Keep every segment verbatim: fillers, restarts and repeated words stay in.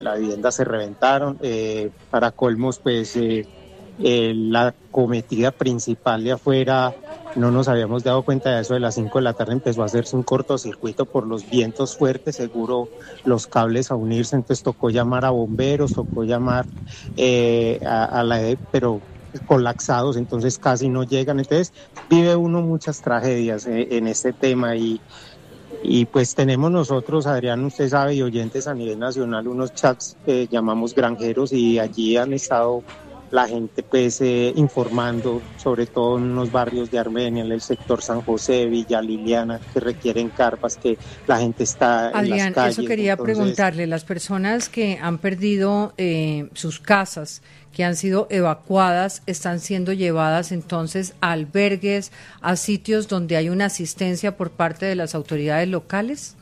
la vivienda se reventaron. Eh, para colmos, pues eh, eh, la cometida principal de afuera, no nos habíamos dado cuenta de eso, de las cinco de la tarde empezó a hacerse un cortocircuito por los vientos fuertes, seguro los cables a unirse, entonces tocó llamar a bomberos, tocó llamar eh, a, a la E D, pero colapsados, entonces casi no llegan. Entonces vive uno muchas tragedias eh, en este tema y, y pues tenemos nosotros, Adrián, usted sabe, y oyentes a nivel nacional, unos chats que llamamos granjeros y allí han estado la gente pues eh, informando, sobre todo en unos barrios de Armenia, en el sector San José, Villa Liliana, que requieren carpas, que la gente está en Adrián, las calles. eso quería entonces... preguntarle, las personas que han perdido eh, sus casas, que han sido evacuadas, están siendo llevadas entonces a albergues, a sitios donde hay una asistencia por parte de las autoridades locales.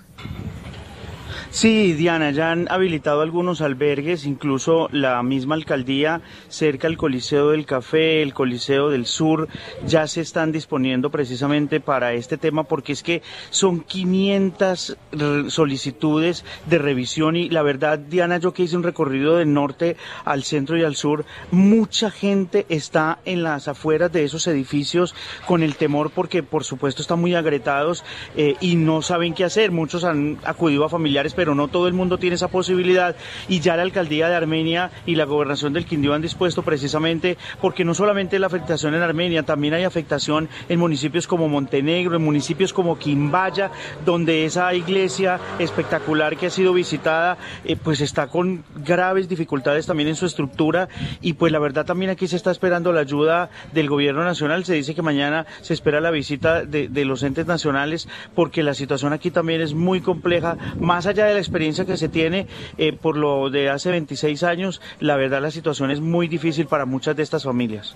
Sí, Diana, ya han habilitado algunos albergues, incluso la misma alcaldía cerca al Coliseo del Café, el Coliseo del Sur, ya se están disponiendo precisamente para este tema, porque es que son quinientas solicitudes de revisión y la verdad, Diana, yo que hice un recorrido del norte al centro y al sur, mucha gente está en las afueras de esos edificios con el temor porque por supuesto están muy agrietados eh, y no saben qué hacer. Muchos han acudido a familiares, pero no todo el mundo tiene esa posibilidad y ya la alcaldía de Armenia y la gobernación del Quindío han dispuesto precisamente porque no solamente la afectación en Armenia, también hay afectación en municipios como Montenegro, en municipios como Quimbaya, donde esa iglesia espectacular que ha sido visitada eh, pues está con graves dificultades también en su estructura y pues la verdad también aquí se está esperando la ayuda del gobierno nacional. Se dice que mañana se espera la visita de, de los entes nacionales porque la situación aquí también es muy compleja, más allá de la experiencia que se tiene eh, por lo de hace veintiséis años, la verdad la situación es muy difícil para muchas de estas familias.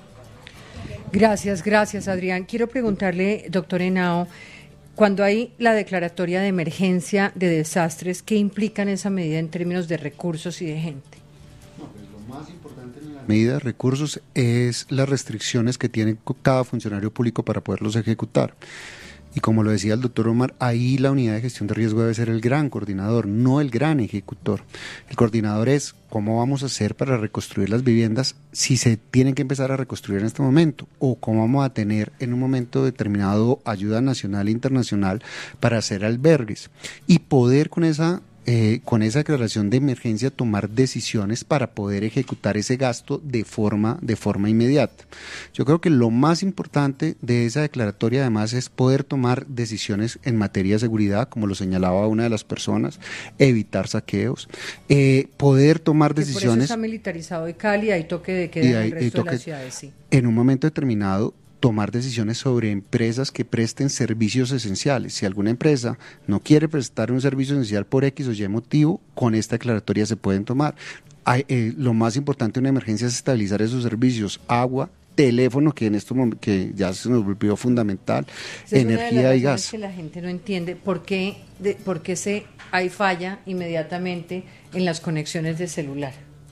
Gracias, gracias Adrián. Quiero preguntarle, doctor Henao, cuando hay la declaratoria de emergencia de desastres, ¿qué implican esa medida en términos de recursos y de gente? No, pues lo más importante en la medida de recursos es las restricciones que tiene cada funcionario público para poderlos ejecutar. Y como lo decía el doctor Omar, ahí la unidad de gestión de riesgo debe ser el gran coordinador, no el gran ejecutor. El coordinador es cómo vamos a hacer para reconstruir las viviendas si se tienen que empezar a reconstruir en este momento, o cómo vamos a tener en un momento determinado ayuda nacional e internacional para hacer albergues y poder con esa Eh, con esa declaración de emergencia tomar decisiones para poder ejecutar ese gasto de forma, de forma inmediata. Yo creo que lo más importante de esa declaratoria además es poder tomar decisiones en materia de seguridad, como lo señalaba una de las personas, evitar saqueos, eh, poder tomar que decisiones. Por eso está militarizado y Cali, hay toque de queda en el resto toque, de las ciudades, sí. En un momento determinado, tomar decisiones sobre empresas que presten servicios esenciales. Si alguna empresa no quiere prestar un servicio esencial por X o Y motivo, con esta declaratoria se pueden tomar. Hay, eh, lo más importante en una emergencia es estabilizar esos servicios, agua, teléfono, que en este momento que ya se nos volvió fundamental, es energía y gas. Que la gente no entiende por qué, de, por qué se hay falla inmediatamente en las conexiones de celular.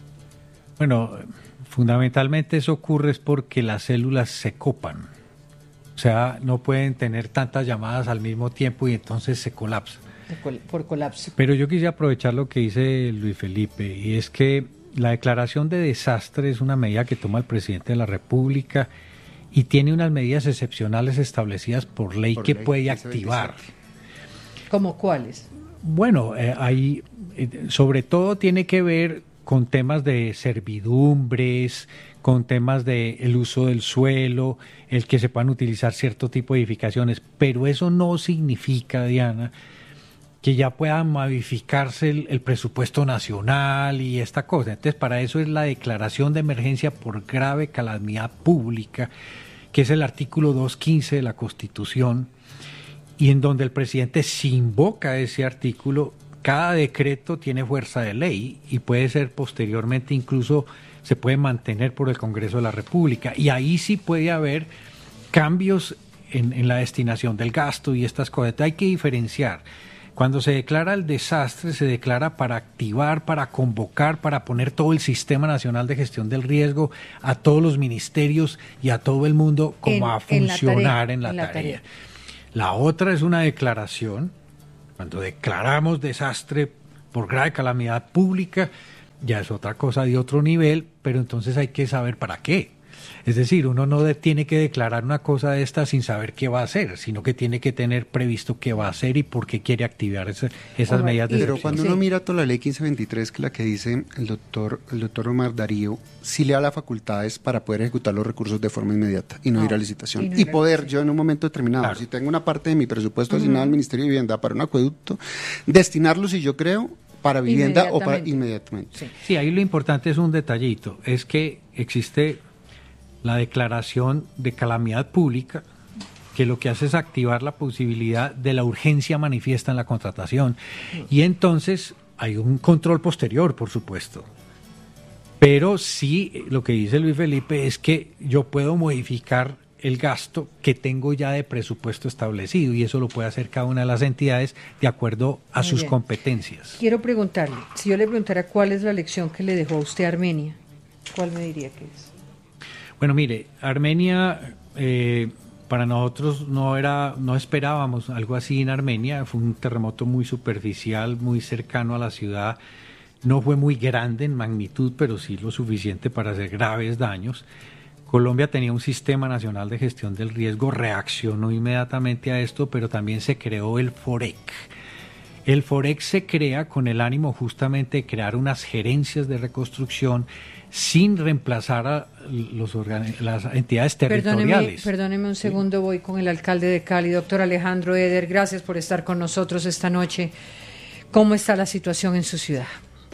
Bueno, fundamentalmente eso ocurre es porque las células se copan, o sea, no pueden tener tantas llamadas al mismo tiempo y entonces se colapsa. Por colapso. Pero yo quisiera aprovechar lo que dice Luis Felipe, y es que la declaración de desastre es una medida que toma el presidente de la República y tiene unas medidas excepcionales establecidas por ley por que ley, puede activar. ¿Cómo cuáles? Bueno, eh, hay, eh, sobre todo tiene que ver con temas de servidumbres, con temas de el uso del suelo, el que se puedan utilizar cierto tipo de edificaciones, pero eso no significa, Diana, que ya pueda modificarse el, el presupuesto nacional y esta cosa. Entonces, para eso es la declaración de emergencia por grave calamidad pública, que es el artículo doscientos quince de la Constitución, y en donde el presidente, si invoca ese artículo, cada decreto tiene fuerza de ley y puede ser posteriormente, incluso se puede mantener por el Congreso de la República, y ahí sí puede haber cambios en, en la destinación del gasto y estas cosas. Entonces hay que diferenciar. Cuando se declara el desastre, se declara para activar, para convocar, para poner todo el Sistema Nacional de Gestión del Riesgo, a todos los ministerios y a todo el mundo como en, a funcionar en la tarea. En la, en la, tarea. tarea. La otra es una declaración. Cuando declaramos desastre por grave calamidad pública, ya es otra cosa de otro nivel, pero entonces hay que saber para qué. Es decir, uno no de, tiene que declarar una cosa de esta sin saber qué va a hacer, sino que tiene que tener previsto qué va a hacer y por qué quiere activar ese, esas medidas de Pero excepción. cuando uno mira toda la ley quince veintitrés, que es la que dice el doctor, el doctor Omar Darío, sí le da las facultades para poder ejecutar los recursos de forma inmediata y no no, ir a licitación. Y, Y, no ir a poder, licitación. yo en un momento determinado, Claro. si tengo una parte de mi presupuesto Uh-huh. asignado al Ministerio de Vivienda para un acueducto, destinarlo, si yo creo, para vivienda o para inmediatamente. Sí. Sí, ahí lo importante es un detallito, es que existe la declaración de calamidad pública, que lo que hace es activar la posibilidad de la urgencia manifiesta en la contratación. Y entonces hay un control posterior, por supuesto. Pero sí, lo que dice Luis Felipe es que yo puedo modificar el gasto que tengo ya de presupuesto establecido, y eso lo puede hacer cada una de las entidades de acuerdo a Muy sus bien. competencias. Quiero preguntarle, si yo le preguntara cuál es la lección que le dejó a usted a Armenia, ¿cuál me diría que es? Bueno, mire, Armenia, eh, para nosotros no era, no esperábamos algo así en Armenia. Fue un terremoto muy superficial, muy cercano a la ciudad. No fue muy grande en magnitud, pero sí lo suficiente para hacer graves daños. Colombia tenía un sistema nacional de gestión del riesgo, reaccionó inmediatamente a esto, pero también se creó el FOREC. El FOREC se crea con el ánimo justamente de crear unas gerencias de reconstrucción sin reemplazar a los organi- las entidades Perdóneme, territoriales. perdóneme un segundo, voy con el alcalde de Cali, doctor Alejandro Eder, gracias por estar con nosotros esta noche. ¿Cómo está la situación en su ciudad?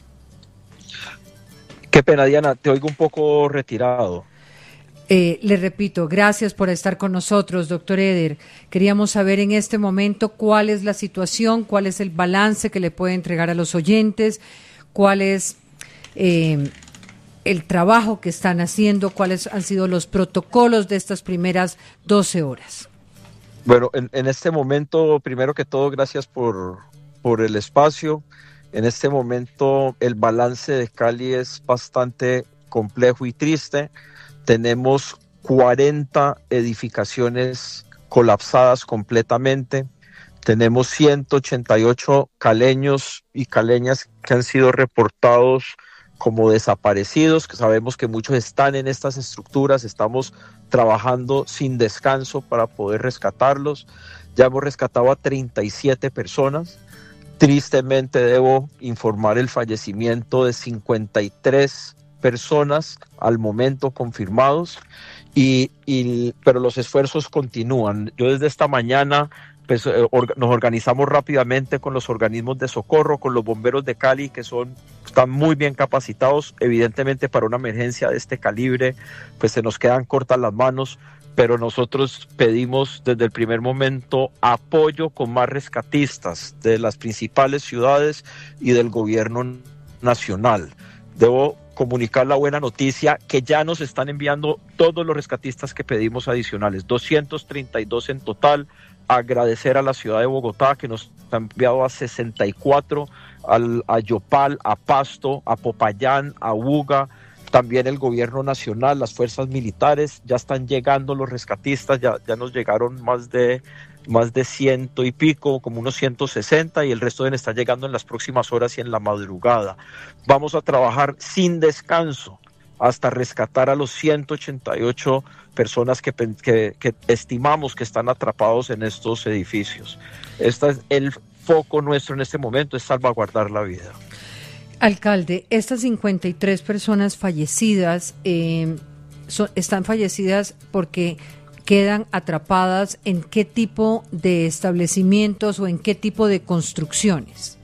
Qué pena, Diana, te oigo un poco retirado. Eh, le repito, gracias por estar con nosotros, doctor Eder. Queríamos saber en este momento cuál es la situación, cuál es el balance que le puede entregar a los oyentes, cuál es eh, el trabajo que están haciendo, cuáles han sido los protocolos de estas primeras doce horas. Bueno, en, en este momento, primero que todo, gracias por, por el espacio. En este momento el balance de Cali es bastante complejo y triste. Tenemos cuarenta edificaciones colapsadas completamente. Tenemos ciento ochenta y ocho caleños y caleñas que han sido reportados como desaparecidos, que sabemos que muchos están en estas estructuras. Estamos trabajando sin descanso para poder rescatarlos. Ya hemos rescatado a treinta y siete personas. Tristemente debo informar el fallecimiento de cincuenta y tres personas al momento confirmados, y, y, pero los esfuerzos continúan. Yo desde esta mañana pues, eh, or, nos organizamos rápidamente con los organismos de socorro, con los bomberos de Cali, que son, están muy bien capacitados. Evidentemente para una emergencia de este calibre pues se nos quedan cortas las manos, pero nosotros pedimos desde el primer momento apoyo con más rescatistas de las principales ciudades y del gobierno nacional. Debo comunicar la buena noticia que ya nos están enviando todos los rescatistas que pedimos adicionales, doscientos treinta y dos en total. Agradecer a la ciudad de Bogotá que nos ha enviado a sesenta y cuatro, al, a Yopal, a Pasto, a Popayán, a Buga. También el gobierno nacional, las fuerzas militares, ya están llegando los rescatistas, ya, ya nos llegaron más de, más de ciento y pico, como unos ciento sesenta, y el resto deben estar llegando en las próximas horas y en la madrugada. Vamos a trabajar sin descanso hasta rescatar a los ciento ochenta y ocho personas que, que, que estimamos que están atrapados en estos edificios. Este es el foco nuestro en este momento, es salvaguardar la vida. Alcalde, estas cincuenta y tres personas fallecidas eh, son, están fallecidas porque quedan atrapadas en qué tipo de establecimientos o en qué tipo de construcciones.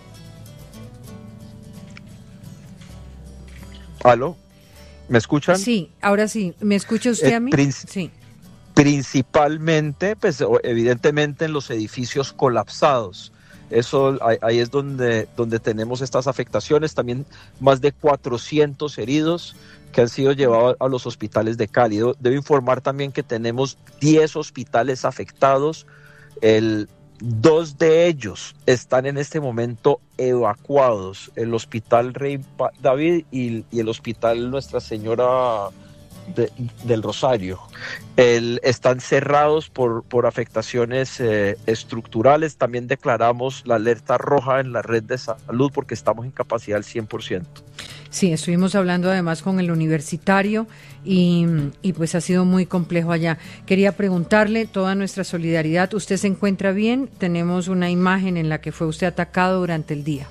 ¿Aló? ¿Me escuchan? Sí, ahora sí. ¿Me escucha usted Eh, a mí? princ- Sí. Principalmente, pues evidentemente en los edificios colapsados. Eso ahí, ahí es donde, donde tenemos estas afectaciones. También más de cuatrocientos heridos que han sido llevados a los hospitales de Cali. Debo, debo informar también que tenemos diez hospitales afectados. El, dos de ellos están en este momento evacuados. El Hospital Rey David y, y el Hospital Nuestra Señora de, del Rosario. El, están cerrados por, por afectaciones eh, estructurales. También declaramos la alerta roja en la red de salud porque estamos en capacidad al cien por ciento. Sí, estuvimos hablando además con el universitario y, y pues ha sido muy complejo allá. Quería preguntarle toda nuestra solidaridad. ¿Usted se encuentra bien? Tenemos una imagen en la que fue usted atacado durante el día.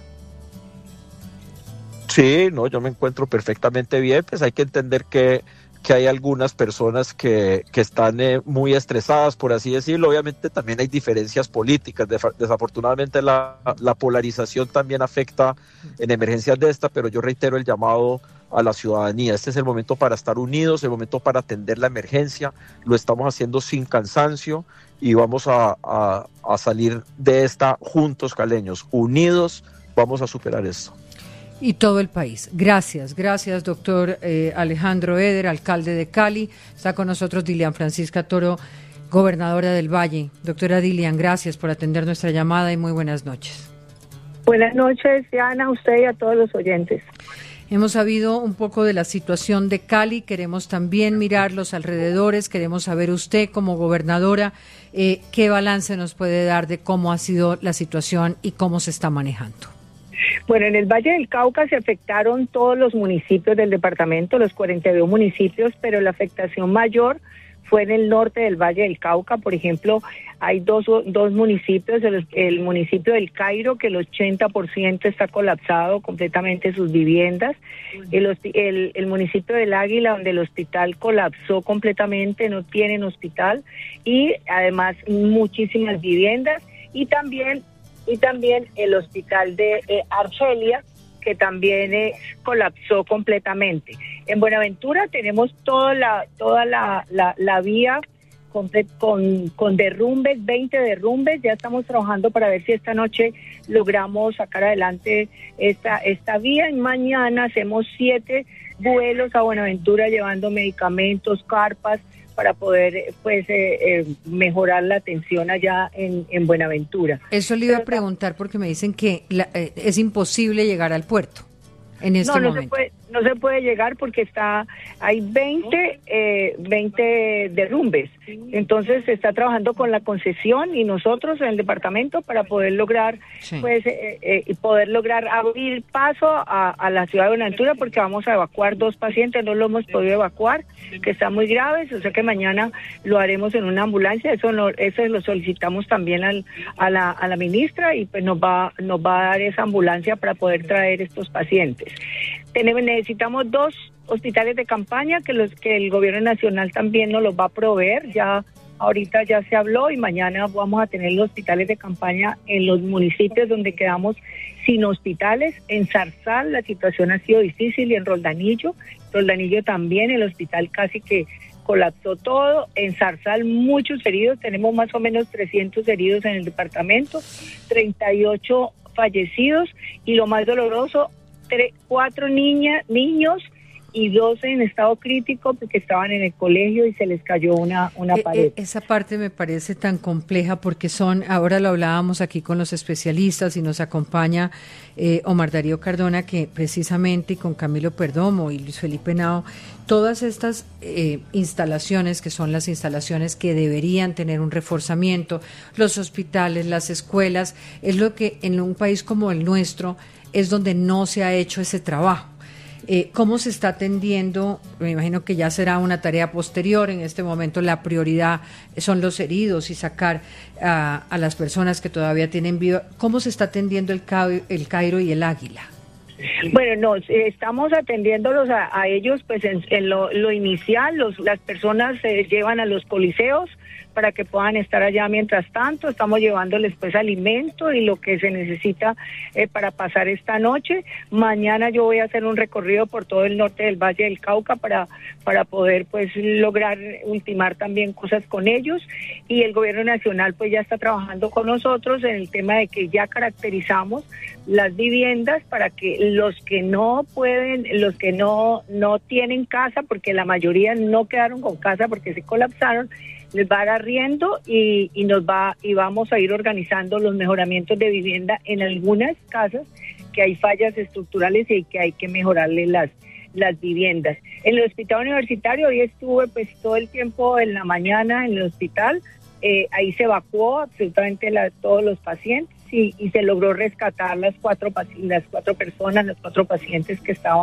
Sí, no, yo me encuentro perfectamente bien, pues hay que entender que, que hay algunas personas que, que están eh, muy estresadas, por así decirlo. Obviamente también hay diferencias políticas, desafortunadamente la, la polarización también afecta en emergencias de esta, pero yo reitero el llamado a la ciudadanía. Este es el momento para estar unidos, el momento para atender la emergencia, lo estamos haciendo sin cansancio y vamos a, a, a salir de esta juntos, caleños, unidos, vamos a superar esto. Y todo el país. Gracias, gracias, doctor eh, Alejandro Eder, alcalde de Cali. Está con nosotros Dilian Francisca Toro, gobernadora del Valle. Doctora Dilian, gracias por atender nuestra llamada y muy buenas noches. Buenas noches, Diana, a usted y a todos los oyentes. Hemos sabido un poco de la situación de Cali, queremos también mirar los alrededores, queremos saber usted como gobernadora eh, qué balance nos puede dar de cómo ha sido la situación y cómo se está manejando. Bueno, en el Valle del Cauca se afectaron todos los municipios del departamento, los cuarenta y dos municipios, pero la afectación mayor fue en el norte del Valle del Cauca. Por ejemplo, hay dos, dos municipios, el, el municipio del Cairo, que el ochenta por ciento está colapsado completamente sus viviendas, el, el, el municipio del Águila, donde el hospital colapsó completamente, no tienen hospital, y además muchísimas viviendas, y también y también el hospital de eh, Argelia, que también eh, colapsó completamente. En Buenaventura tenemos toda la toda la, la, la vía con, con, con derrumbes, veinte derrumbes. Ya estamos trabajando para ver si esta noche logramos sacar adelante esta, esta vía. Y mañana hacemos siete vuelos a Buenaventura llevando medicamentos, carpas, para poder pues eh, eh, mejorar la atención allá en, en Buenaventura. Eso le iba a preguntar porque me dicen que la, eh, es imposible llegar al puerto en este no, no momento. Se puede, no se puede llegar porque está hay veinte, eh, veinte derrumbes. Entonces se está trabajando con la concesión y nosotros en el departamento para poder lograr sí. pues eh, eh, poder lograr abrir paso a, a la ciudad de Buenaventura, porque vamos a evacuar dos pacientes, no lo hemos podido evacuar, que están muy graves, o sea que mañana lo haremos en una ambulancia. Eso no, eso lo solicitamos también al, a la a la ministra y pues nos va nos va a dar esa ambulancia para poder traer estos pacientes. Tenemos, necesitamos dos hospitales de campaña que los que el gobierno nacional también nos los va a proveer. Ya ahorita ya se habló y mañana vamos a tener los hospitales de campaña en los municipios donde quedamos sin hospitales. En Zarzal la situación ha sido difícil y en Roldanillo, Roldanillo también el hospital casi que colapsó todo. En Zarzal muchos heridos, tenemos más o menos trescientos heridos en el departamento, treinta y ocho fallecidos y lo más doloroso, tres, cuatro niñas, niños y doce en estado crítico porque estaban en el colegio y se les cayó una, una eh, pared. Eh, esa parte me parece tan compleja porque son, ahora lo hablábamos aquí con los especialistas y nos acompaña eh, Omar Darío Cardona, que precisamente, y con Camilo Perdomo y Luis Felipe Nao, todas estas eh, instalaciones que son las instalaciones que deberían tener un reforzamiento, los hospitales, las escuelas, es lo que en un país como el nuestro es donde no se ha hecho ese trabajo. Eh, ¿Cómo se está atendiendo? Me imagino que ya será una tarea posterior. En este momento la prioridad son los heridos y sacar a, a las personas que todavía tienen vida. ¿Cómo se está atendiendo el, el Cairo y el Águila? Bueno, no, estamos atendiéndolos a, a ellos, pues en, en lo, lo inicial, los, las personas se llevan a los coliseos para que puedan estar allá. Mientras tanto, estamos llevándoles pues alimento y lo que se necesita eh, para pasar esta noche. Mañana yo voy a hacer un recorrido por todo el norte del Valle del Cauca para, para poder pues lograr ultimar también cosas con ellos, y el gobierno nacional pues ya está trabajando con nosotros en el tema de que ya caracterizamos las viviendas para que los que no pueden, los que no, no tienen casa, porque la mayoría no quedaron con casa porque se colapsaron, les va a dar arriendo y, y nos va y vamos a ir organizando los mejoramientos de vivienda en algunas casas que hay fallas estructurales y que hay que mejorarle las las viviendas. En el hospital universitario hoy estuve pues todo el tiempo en la mañana en el hospital, eh, ahí se evacuó absolutamente la, todos los pacientes y, y se logró rescatar las cuatro las cuatro personas, los cuatro pacientes que estaban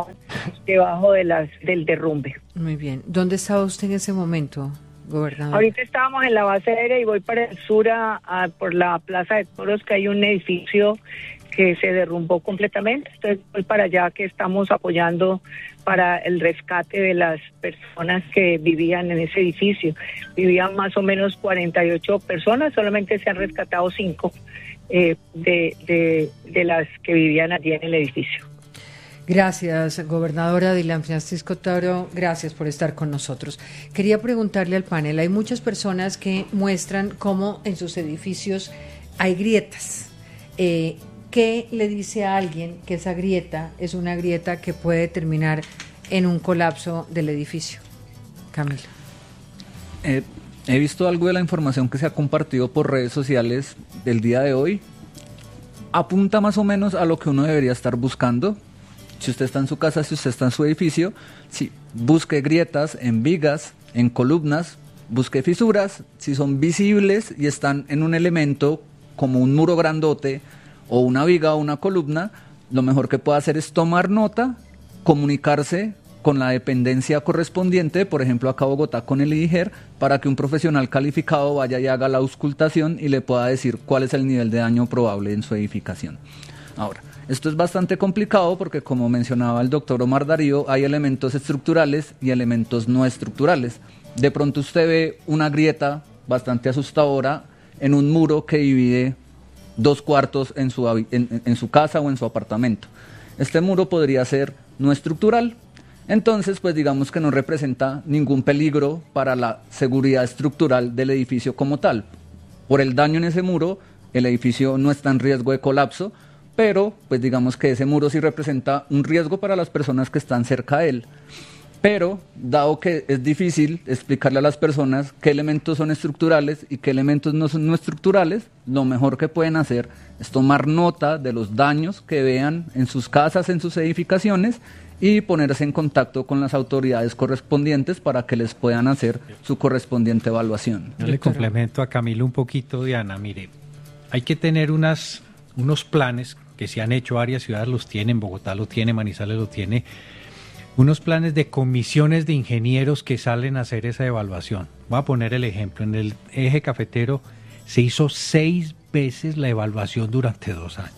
debajo de las del derrumbe. Muy bien. ¿Dónde estaba usted en ese momento, gobernador? Ahorita estábamos en la base aérea y voy para el sur a, a, por la Plaza de Toros, que hay un edificio que se derrumbó completamente. Entonces voy para allá, que estamos apoyando para el rescate de las personas que vivían en ese edificio. Vivían más o menos cuarenta y ocho personas, solamente se han rescatado cinco eh, de, de, de las que vivían allí en el edificio. Gracias, gobernadora Dilan Francisco Toro, gracias por estar con nosotros. Quería preguntarle al panel, hay muchas personas que muestran cómo en sus edificios hay grietas. Eh, ¿Qué le dice a alguien que esa grieta es una grieta que puede terminar en un colapso del edificio? Camila. Eh, he visto algo de la información que se ha compartido por redes sociales del día de hoy. Apunta más o menos a lo que uno debería estar buscando. Si usted está en su casa, si usted está en su edificio, sí, busque grietas en vigas, en columnas, busque fisuras, si son visibles y están en un elemento como un muro grandote o una viga o una columna, lo mejor que puede hacer es tomar nota, comunicarse con la dependencia correspondiente, por ejemplo acá Bogotá con el I D I G E R, para que un profesional calificado vaya y haga la auscultación y le pueda decir cuál es el nivel de daño probable en su edificación. Ahora, esto es bastante complicado porque, como mencionaba el doctor Omar Darío, hay elementos estructurales y elementos no estructurales. De pronto usted ve una grieta bastante asustadora en un muro que divide dos cuartos en su, en, en su casa o en su apartamento. Este muro podría ser no estructural, entonces pues digamos que no representa ningún peligro para la seguridad estructural del edificio como tal. Por el daño en ese muro, el edificio no está en riesgo de colapso, pero pues digamos que ese muro sí representa un riesgo para las personas que están cerca de él. Pero, dado que es difícil explicarle a las personas qué elementos son estructurales y qué elementos no son no estructurales, lo mejor que pueden hacer es tomar nota de los daños que vean en sus casas, en sus edificaciones, y ponerse en contacto con las autoridades correspondientes para que les puedan hacer su correspondiente evaluación. Yo le complemento a Camilo un poquito, Diana. Mire, hay que tener unas, unos planes que se han hecho, varias ciudades los tienen, Bogotá lo tiene, Manizales lo tiene, unos planes de comisiones de ingenieros que salen a hacer esa evaluación. Voy a poner el ejemplo. En el eje cafetero se hizo seis veces la evaluación durante dos años.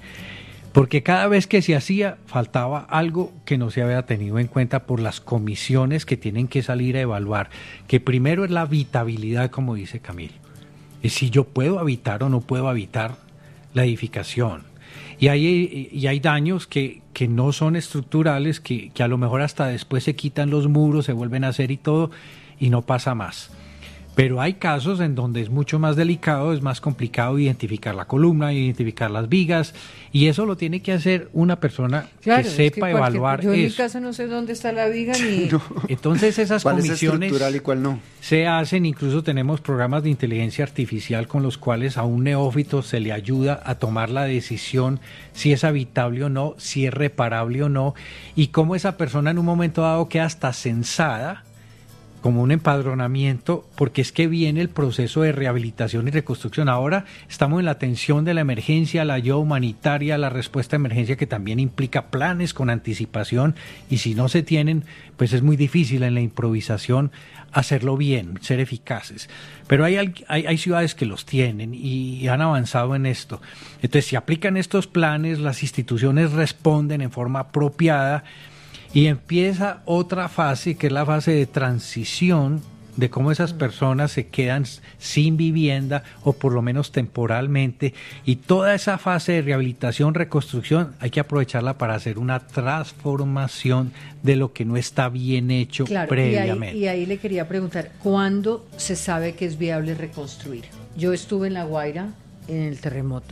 Porque cada vez que se hacía, faltaba algo que no se había tenido en cuenta por las comisiones que tienen que salir a evaluar. Que primero es la habitabilidad, como dice Camilo. Es si yo puedo habitar o no puedo habitar la edificación. Y hay, y hay daños que, que no son estructurales, que, que a lo mejor hasta después se quitan los muros, se vuelven a hacer y todo, y no pasa más. Pero hay casos en donde es mucho más delicado, es más complicado identificar la columna, identificar las vigas, y eso lo tiene que hacer una persona claro, que sepa que evaluar yo eso. Yo en mi casa no sé dónde está la viga ni... No. Entonces esas ¿Cuál comisiones es estructural y cuál no? se hacen, incluso tenemos programas de inteligencia artificial con los cuales a un neófito se le ayuda a tomar la decisión si es habitable o no, si es reparable o no, y cómo esa persona en un momento dado queda hasta censada como un empadronamiento, porque es que viene el proceso de rehabilitación y reconstrucción. Ahora estamos en la atención de la emergencia, la ayuda humanitaria, la respuesta a emergencia, que también implica planes con anticipación, y si no se tienen, pues es muy difícil en la improvisación hacerlo bien, ser eficaces. Pero hay, hay, hay ciudades que los tienen y han avanzado en esto. Entonces, si aplican estos planes, las instituciones responden en forma apropiada, y empieza otra fase, que es la fase de transición, de cómo esas personas se quedan sin vivienda o por lo menos temporalmente, y toda esa fase de rehabilitación, reconstrucción, hay que aprovecharla para hacer una transformación de lo que no está bien hecho claro, previamente. Y ahí, y ahí le quería preguntar, ¿cuándo se sabe que es viable reconstruir? Yo estuve en La Guaira en el terremoto,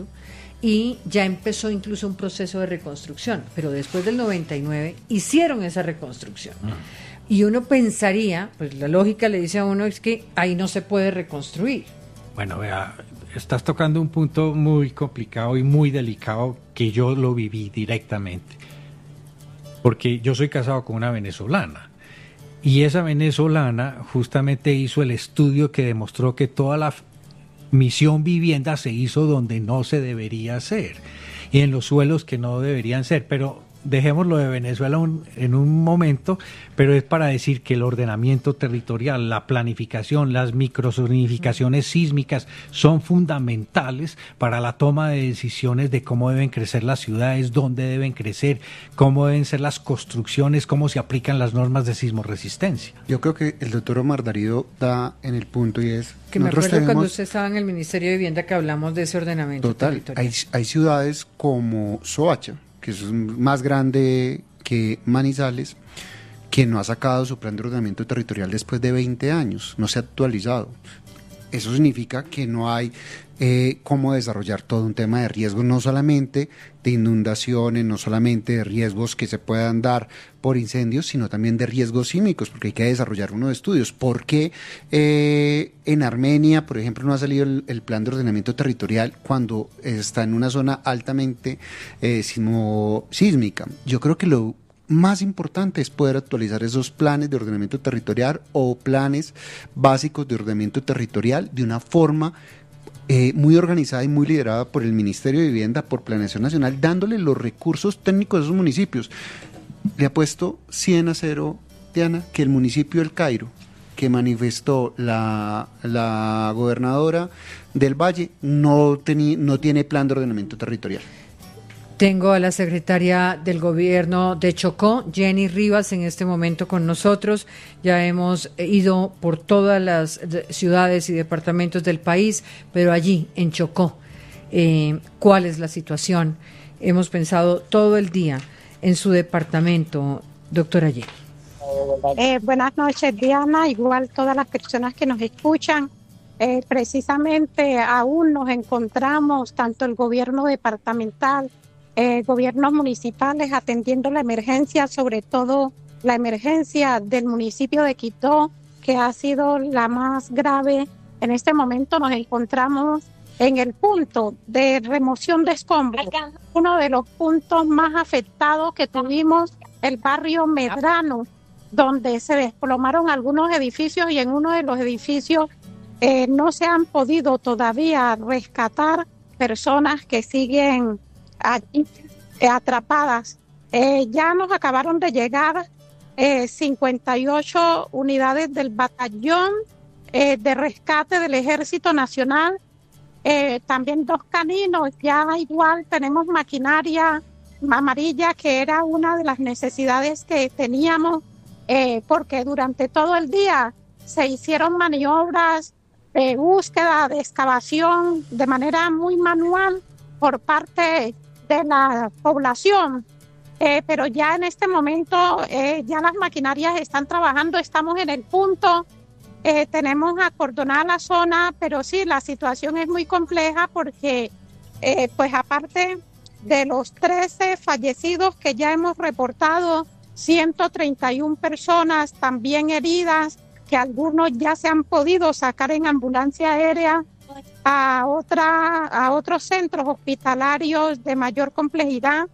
y ya empezó incluso un proceso de reconstrucción, pero después del noventa y nueve hicieron esa reconstrucción. Mm. Y uno pensaría, pues la lógica le dice a uno es que ahí no se puede reconstruir. Bueno, vea, estás tocando un punto muy complicado y muy delicado que yo lo viví directamente. Porque yo soy casado con una venezolana. Y esa venezolana justamente hizo el estudio que demostró que toda la misión vivienda se hizo donde no se debería hacer y en los suelos que no deberían ser, pero dejemos lo de Venezuela un, en un momento, pero es para decir que el ordenamiento territorial, la planificación, las microzonificaciones sísmicas son fundamentales para la toma de decisiones de cómo deben crecer las ciudades, dónde deben crecer, cómo deben ser las construcciones, cómo se aplican las normas de sismoresistencia. Yo creo que el doctor Omar Darío da en el punto y es... Que me acuerdo tenemos, cuando usted estaba en el Ministerio de Vivienda que hablamos de ese ordenamiento total, territorial. Hay, hay ciudades como Soacha, que es más grande que Manizales, que no ha sacado su plan de ordenamiento territorial después de veinte años, no se ha actualizado. Eso significa que no hay eh, cómo desarrollar todo un tema de riesgos, no solamente de inundaciones, no solamente de riesgos que se puedan dar por incendios, sino también de riesgos sísmicos, porque hay que desarrollar unos estudios. ¿Por qué eh, en Armenia, por ejemplo, no ha salido el, el plan de ordenamiento territorial cuando está en una zona altamente eh, sismo, sísmica? Yo creo que lo más importante es poder actualizar esos planes de ordenamiento territorial o planes básicos de ordenamiento territorial de una forma eh, muy organizada y muy liderada por el Ministerio de Vivienda, por Planeación Nacional, dándole los recursos técnicos a esos municipios. Le apuesto cien a cero, Diana, que el municipio del Cairo, que manifestó la, la gobernadora del Valle, no, teni, no tiene plan de ordenamiento territorial. Tengo a la secretaria del gobierno de Chocó, Jenny Rivas, en este momento con nosotros. Ya hemos ido por todas las ciudades y departamentos del país, pero allí, en Chocó, eh, ¿cuál es la situación? Hemos pensado todo el día en su departamento, doctora Jenny. Eh, buenas noches, Diana, igual todas las personas que nos escuchan. Eh, precisamente aún nos encontramos, tanto el gobierno departamental, Eh, gobiernos municipales atendiendo la emergencia, sobre todo la emergencia del municipio de Quito, que ha sido la más grave. En este momento nos encontramos en el punto de remoción de escombros, uno de los puntos más afectados que tuvimos, el barrio Medrano, donde se desplomaron algunos edificios y en uno de los edificios eh, no se han podido todavía rescatar personas que siguen allí eh, atrapadas. Eh, ya nos acabaron de llegar eh, cincuenta y ocho unidades del batallón eh, de rescate del Ejército Nacional, eh, también dos caninos. Ya igual tenemos maquinaria amarilla, que era una de las necesidades que teníamos, eh, porque durante todo el día se hicieron maniobras de búsqueda, de excavación de manera muy manual por parte de la población, eh, pero ya en este momento eh, ya las maquinarias están trabajando, estamos en el punto, eh, tenemos acordonada la zona, pero sí, la situación es muy compleja porque eh, pues aparte de los trece fallecidos que ya hemos reportado, ciento treinta y una personas también heridas, que algunos ya se han podido sacar en ambulancia aérea a otra a otros centros hospitalarios de mayor complejidad.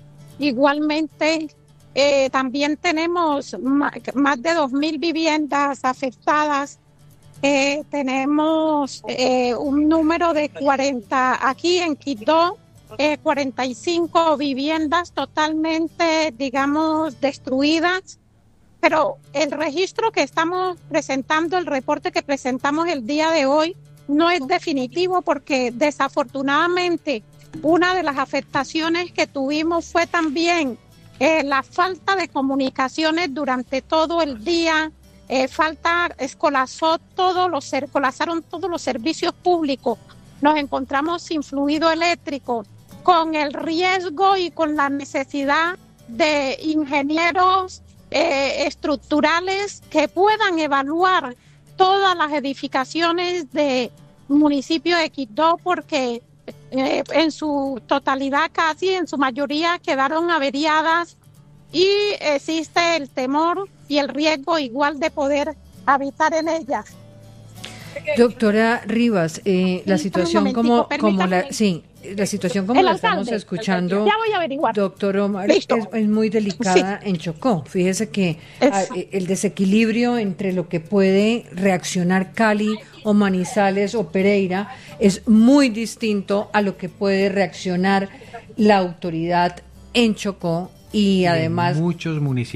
Igualmente eh, también tenemos ma- más de dos mil viviendas afectadas. Eh, tenemos eh, un número de cuarenta aquí en Quito, eh, cuarenta y cinco viviendas totalmente, digamos, destruidas. Pero el registro que estamos presentando, el reporte que presentamos el día de hoy, no es definitivo porque desafortunadamente una de las afectaciones que tuvimos fue también eh, la falta de comunicaciones durante todo el día, eh, falta, escolazó todos los, escolazaron todos los servicios públicos, nos encontramos sin fluido eléctrico, con el riesgo y con la necesidad de ingenieros eh, estructurales que puedan evaluar todas las edificaciones de municipio de Quito, porque eh, en su totalidad, casi en su mayoría, quedaron averiadas y existe el temor y el riesgo igual de poder habitar en ellas. Doctora Rivas, eh, la situación como, como la, sí, la situación como la estamos escuchando, ya voy a averiguar. Doctor Omar, es, es muy delicada sí. en Chocó. Fíjese que a, el desequilibrio entre lo que puede reaccionar Cali o Manizales o Pereira es muy distinto a lo que puede reaccionar la autoridad en Chocó y además muchos municipios